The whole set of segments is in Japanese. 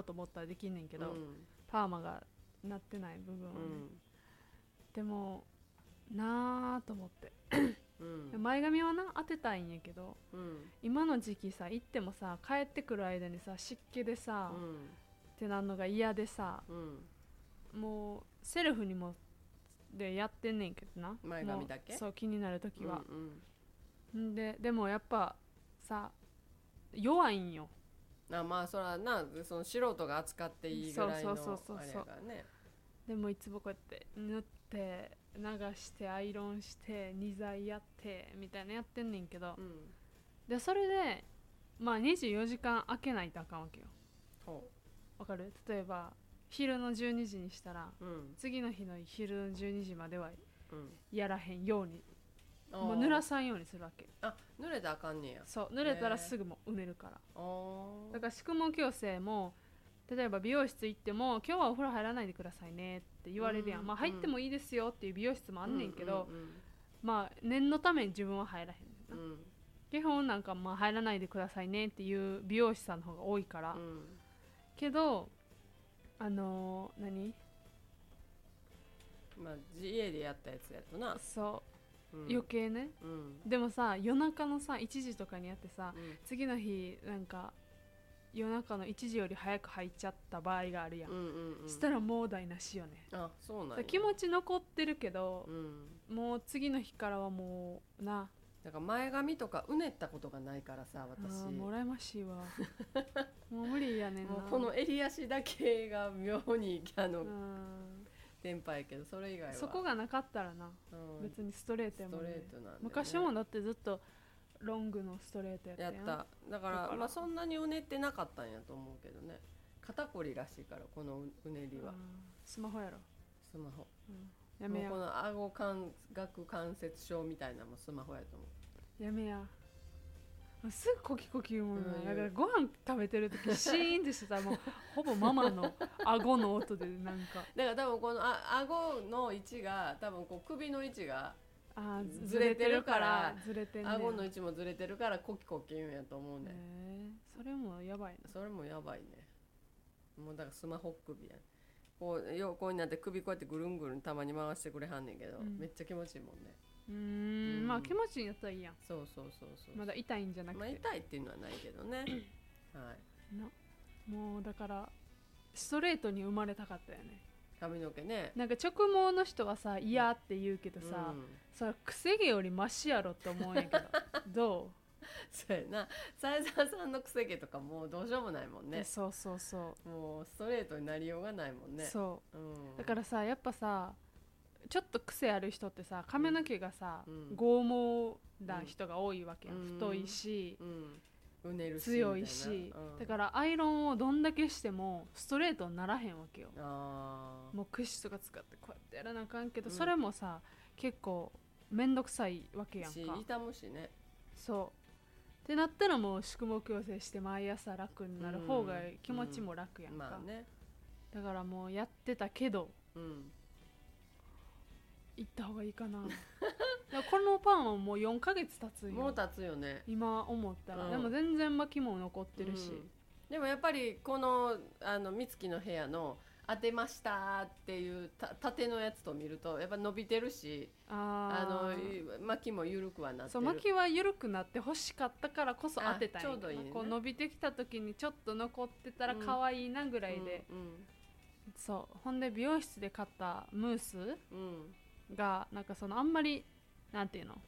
うと思ったらできんねんけど、 うんパーマがなってない部分はね、 うんでもなあと思ってうん前髪はな当てたいんやけど、 うん今の時期さ行ってもさ帰ってくる間にさ湿気でさ、ってなんのが嫌でさ、もうセルフにもでやってんねんけどな、 前髪だけ、 そう気になる時は、 うんんでもやっぱさ弱いんよ。 まあそらな、その素人が扱っていいぐらいのあれやからね。 でもいつもこうやって塗って流してアイロンして2剤やってみたいなやってんねんけど、でそれでまあ24時間空けないとあかんわけよ。わかる？例えば昼の12時にしたら、次の日の昼の12時まではやらへんように、もう濡らさんようにするわけ。 濡れたらあかんねや。 そう濡れたらすぐもううねるから。だから宿毛矯正も例えば美容室行っても今日はお風呂入らないでくださいねって言われるやん、まあ入ってもいいですよっていう美容室もあんねんけど、まあ念のために自分は入らへんねんな、基本なんかまあ入らないでくださいねっていう美容師さんの方が多いから、けど何まあ家でやったやつやとな、 そう、余計ね、でもさ夜中のさ1時とかにやってさ、次の日なんか夜中の1時より早く入っちゃった場合があるやん、したらもう台無しよね。 そうなんや。 気持ち残ってるけど、もう次の日からはもうな、 だから前髪とかうねったことがないからさ、私もう羨ましいわもう無理やねんな。 もうこの襟足だけが妙にテンパやけど、それ以外はそこがなかったらな、別にストレートやもんね。 ストレートなんでね、 昔もだってずっとロングのストレートやったやん。 やった。だからまあそんなにうねってなかったんやと思うけどね。肩こりらしいから、このうねりは。 スマホやろ。 スマホ、 やめや。 もうこの顎関節症みたいなのもスマホやと思う。やめや。すぐコキコキ言うもんな、だからご飯食べてる時シーンってしてたらもうほぼママの顎の音でなんかだから多分この顎の位置が多分こう首の位置がずれれてるから、 ずれてんねん、 顎の位置もずれてるからコキコキ言うんやと思うね。 それもやばいな。 それもやばいね。もうだからスマホ首やん、こう横になって首こうやってぐるんぐるんたまに回してくれはんねんけど、めっちゃ気持ちいいもんね。 まあ気持ちいいんやったらいいやん。 そうまだ痛いんじゃなくて、 まあ痛いっていうのはないけどねはいもうだからストレートに生まれたかったよね、 髪の毛ね。 なんか直毛の人はさ嫌って言うけどさ、それくせ毛よりマシやろって思うんやけどどう？ そうやな、斉沢さんのくせ毛とかもうどうしようもないもんね。 そうもうストレートになりようがないもんね。 そう、だからさやっぱさちょっと癖ある人ってさ髪の毛がさ、剛毛な人が多いわけや、太いし、 うねるし強いし、だからアイロンをどんだけしてもストレートにならへんわけよ。もうクッシュとか使ってこうやってやらなあかんけど、それもさ結構めんどくさいわけやんか。 痛むしね。 そうってなったらもう宿毛矯正して毎朝楽になる方が気持ちも楽やんか、 まあね、 だからもうやってたけど、行った方がいいかなこのパンはもう4ヶ月経つよ。 もう経つよね今思ったら、でも全然巻きも残ってるし、 でもやっぱりこの美月の部屋の当てましたっていう縦のやつと見るとやっぱ伸びてるし、巻きも緩くはなってる。 そう、巻きは緩くなって欲しかったからこそ当てたんやけど、 ちょうどいいね、 こう伸びてきた時にちょっと残ってたら可愛いなぐらいで、そうほんで美容室で買ったムースがなんかそのあんまりなんていうの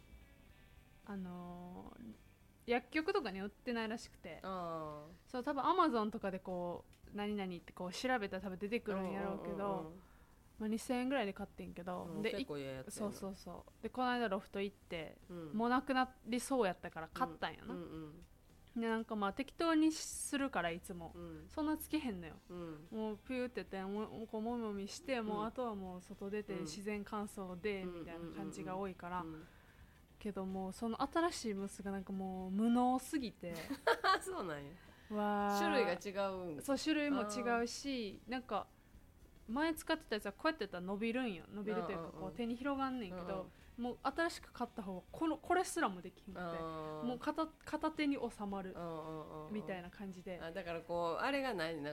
薬局とかに売ってないらしくて、そう多分アマゾンとかでこう何々ってこう調べたら多分出てくるんやろうけど、まあ、2000円ぐらいで買ってんけど、で結構いいやつやな。 そうでこの間ロフト行って、もうなくなりそうやったから買ったんやな、でなんかまあ適当にするからいつも、そんなつけへんのよ、もうピューってやってこうもみもみして、もうあとはもう外出て自然乾燥でみたいな感じが多いから、けどもうその新しいムースがなんかもう無能すぎてそうなんや。 わ種類が違うん。 そう種類も違うし、なんか前使ってたやつはこうやってやったら伸びるんよ、伸びるというかこう手に広がんねんけど、もう新しく買った方はこれすらもできひんくて、もう片手に収まるみたいな感じで、 だからこうあれがないねんな、